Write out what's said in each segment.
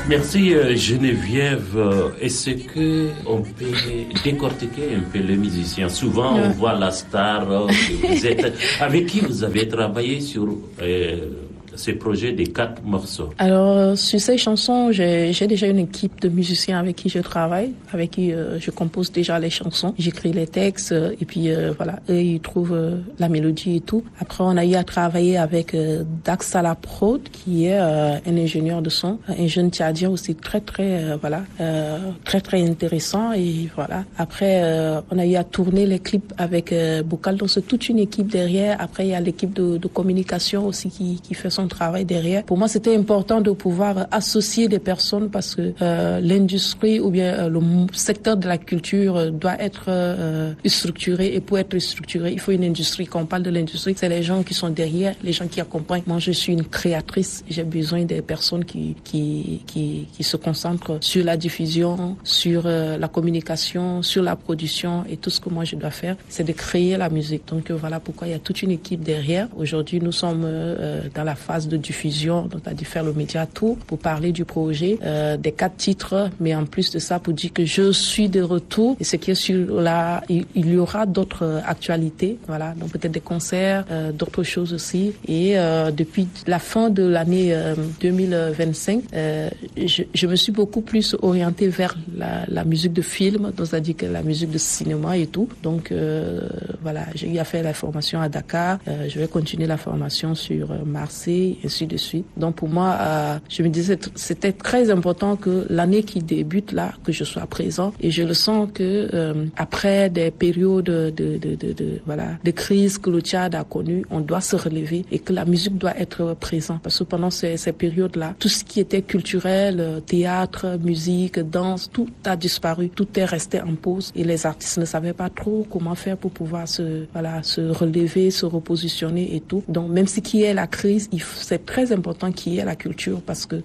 Merci Geneviève. Est-ce que on peut décortiquer un peu les musiciens? Souvent on voit la star que vous êtes. Avec qui vous avez travaillé sur ces projets des 4 morceaux? Alors, sur ces chansons, j'ai déjà une équipe de musiciens avec qui je travaille, avec qui je compose déjà les chansons. J'écris les textes et puis voilà, eux, ils trouvent la mélodie et tout. Après, on a eu à travailler avec Dax à la prod, qui est un ingénieur de son, un jeune tchadien aussi très intéressant. Et voilà. Après, on a eu à tourner les clips avec Boukal, donc c'est toute une équipe derrière. Après, il y a l'équipe de communication aussi qui fait son travail derrière. Pour moi, c'était important de pouvoir associer des personnes parce que l'industrie ou bien le secteur de la culture doit être structuré, et pour être structuré, il faut une industrie. Quand on parle de l'industrie, c'est les gens qui sont derrière, les gens qui accompagnent. Moi, je suis une créatrice, j'ai besoin des personnes qui se concentrent sur la diffusion, sur la communication, sur la production, et tout ce que moi je dois faire, c'est de créer la musique. Donc voilà pourquoi il y a toute une équipe derrière. Aujourd'hui, nous sommes dans la phase de diffusion, donc à faire le média tour pour parler du projet, des 4 titres, mais en plus de ça, pour dire que je suis de retour. Et ce qui est sur là, il y aura d'autres actualités, voilà, donc peut-être des concerts, d'autres choses aussi. Et depuis la fin de l'année 2025, je me suis beaucoup plus orientée vers la musique de film, donc c'est-à-dire que la musique de cinéma et tout. Donc voilà, j'ai eu à faire la formation à Dakar, je vais continuer la formation sur Marseille, et ainsi de suite. Donc pour moi, je me disais c'était très important que l'année qui débute là, que je sois présent. Et je le sens que après des périodes de crise que le Tchad a connues, on doit se relever et que la musique doit être présente. Parce que pendant ces périodes-là, tout ce qui était culturel, théâtre, musique, danse, tout a disparu. Tout est resté en pause et les artistes ne savaient pas trop comment faire pour pouvoir se relever, se repositionner et tout. Donc même si qu'il y ait la crise, c'est très important qu'il y ait la culture parce que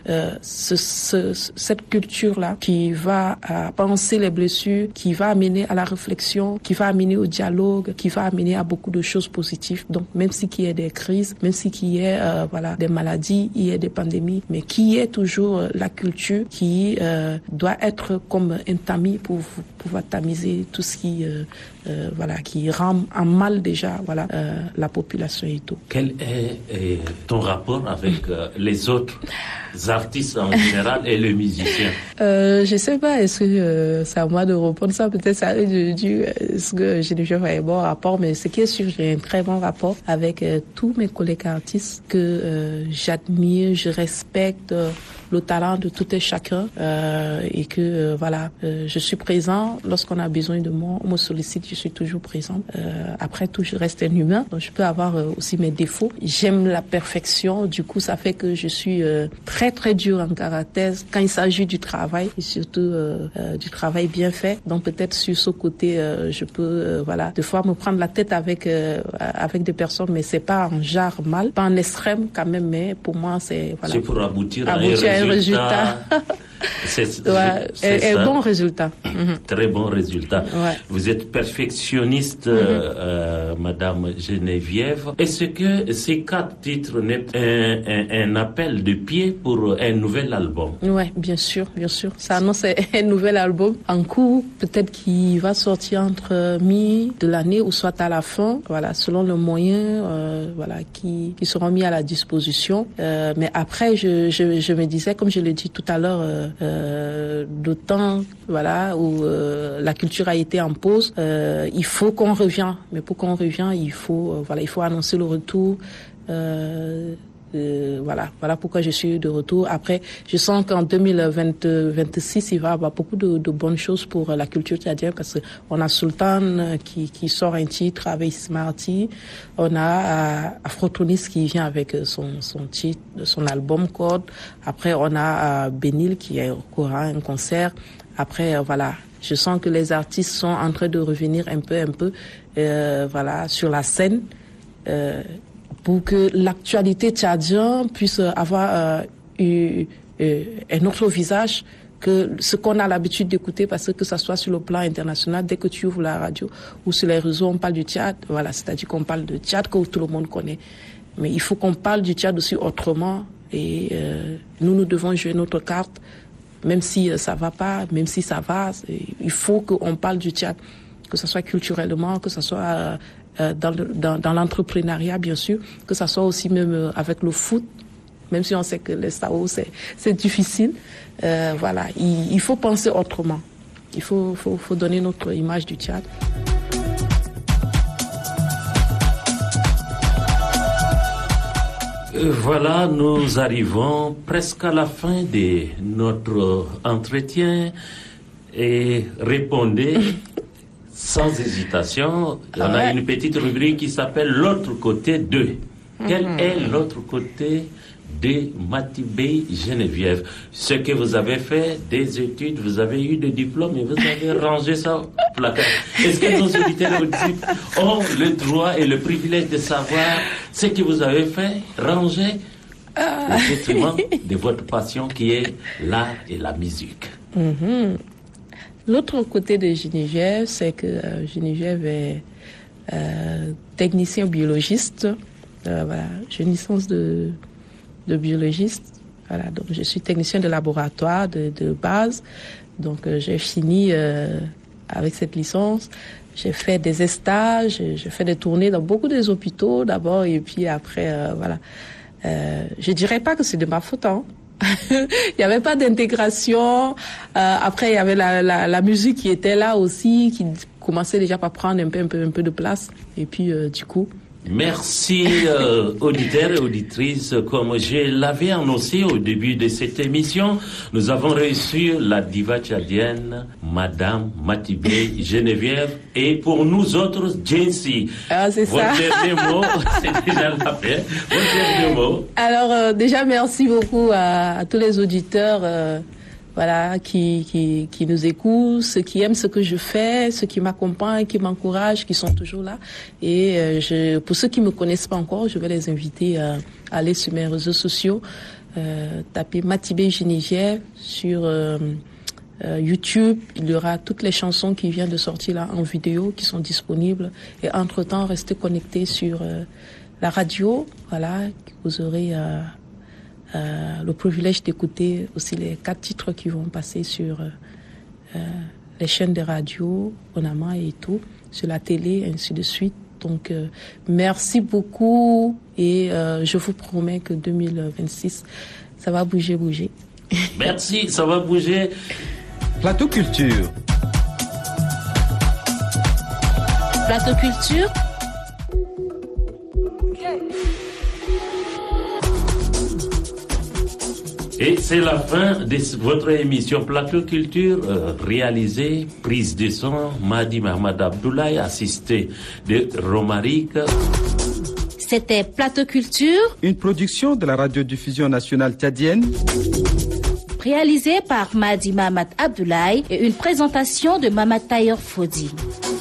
cette culture-là qui va penser les blessures, qui va amener à la réflexion, qui va amener au dialogue, qui va amener à beaucoup de choses positives. Donc même si qu'il y ait des crises, même si qu'il y ait des maladies, il y ait des pandémies, mais qu'il y ait toujours la culture qui doit être comme un tamis pour pouvoir tamiser tout ce qui qui rend en mal déjà la population et tout. Quel est ton rapport avec les autres artistes en général et les musiciens? Je sais pas, est-ce que c'est à moi de répondre ça? Peut-être ça de dire est-ce que j'ai déjà un bon rapport, mais ce qui est sûr, j'ai un très bon rapport avec tous mes collègues artistes que j'admire, je respecte le talent de tout et chacun et que je suis présent lorsqu'on a besoin de moi, on me sollicite, je suis toujours présente. Après tout, je reste un humain, donc je peux avoir aussi mes défauts. J'aime la perfection, du coup ça fait que je suis très très dure en caractère quand il s'agit du travail et surtout du travail bien fait. Donc peut-être sur ce côté, je peux des fois me prendre la tête avec des personnes, mais c'est pas en genre mal, pas en extrême quand même, mais pour moi c'est c'est pour aboutir à un résultat. C'est un bon résultat. Très bon résultat. Ouais. Vous êtes perfectionniste, Madame Geneviève. Est-ce que ces 4 titres n'est un appel de pied pour un nouvel album? Oui, bien sûr. Ça annonce un nouvel album en cours, peut-être qui va sortir entre mi de l'année ou soit à la fin, selon le moyen qui seront mis à la disposition. Mais après, je me disais, comme je l'ai dit tout à l'heure, le temps où la culture a été en pause, il faut qu'on revienne. Mais pour qu'on revienne, il faut annoncer le retour. Voilà pourquoi je suis de retour. Après, je sens qu'en 2026, il va y avoir beaucoup de bonnes choses pour la culture tchadienne parce que on a Sultan qui sort un titre avec Smarty, on a Afrotonis qui vient avec son titre, son album Code. Après, on a Benil qui aura un concert. Après, je sens que les artistes sont en train de revenir un peu sur la scène. Pour que l'actualité tchadienne puisse avoir un autre visage que ce qu'on a l'habitude d'écouter, parce que ça soit sur le plan international, dès que tu ouvres la radio ou sur les réseaux, on parle du Tchad, c'est-à-dire qu'on parle de Tchad que tout le monde connaît. Mais il faut qu'on parle du Tchad aussi autrement et nous devons jouer notre carte même si ça va pas, même si ça va, il faut qu'on parle du théâtre, que ce soit culturellement, que ce soit dans l'entrepreneuriat, bien sûr, que ce soit aussi même avec le foot, même si on sait que les SAO, c'est difficile. Voilà, il faut penser autrement. Il faut donner notre image du théâtre. Voilà, nous arrivons presque à la fin de notre entretien et répondez sans hésitation. On a une petite rubrique qui s'appelle l'autre côté de. Quel est l'autre côté de Matibé Geneviève? Ce que vous avez fait, des études, vous avez eu des diplômes et vous avez rangé ça au placard. Est-ce que nos auditeurs et auditrices ont le droit et le privilège de savoir ce que vous avez fait, ranger au détriment de votre passion qui est l'art et la musique? L'autre côté de Geneviève, c'est que Geneviève est technicien biologiste. Voilà, j'ai une licence de biologiste. Voilà, donc je suis technicien de laboratoire de base. Donc j'ai fini avec cette licence. J'ai fait des stages, j'ai fait des tournées dans beaucoup des hôpitaux d'abord et puis après voilà. Je dirais pas que c'est de ma faute, hein. Il n'y avait pas d'intégration. Après il y avait la musique qui était là aussi, qui commençait déjà par prendre un peu de place. Et puis du coup. Merci auditeurs et auditrices. Comme je l'avais annoncé au début de cette émission, nous avons reçu la diva tchadienne, Madame Matibé Geneviève, et pour nous autres, Jency. Ah, c'est ça. Votre dernier mot, c'est déjà la fin. Votre dernier mot. Alors déjà merci beaucoup à tous les auditeurs. Voilà, qui nous écoutent, ceux qui aiment ce que je fais, ceux qui m'accompagnent, qui m'encouragent, qui sont toujours là. Et pour ceux qui me connaissent pas encore, je vais les inviter à aller sur mes réseaux sociaux, taper Matibé Geneviève sur YouTube. Il y aura toutes les chansons qui viennent de sortir là en vidéo, qui sont disponibles. Et entre-temps, restez connectés sur la radio. Voilà, vous aurez le privilège d'écouter aussi les 4 titres qui vont passer sur les chaînes de radio, Onama et tout, sur la télé, ainsi de suite. Donc, merci beaucoup et je vous promets que 2026, ça va bouger. Merci, ça va bouger. Plateau Culture. Plateau Culture. Et c'est la fin de votre émission Plateau Culture, réalisée, prise de son, Madi Mahmoud Abdoulaye, assisté de Romaric. C'était Plateau Culture, Une production de la radiodiffusion nationale tchadienne, réalisée par Madi Mahmoud Abdoulaye et une présentation de Mamat Taher Fodi.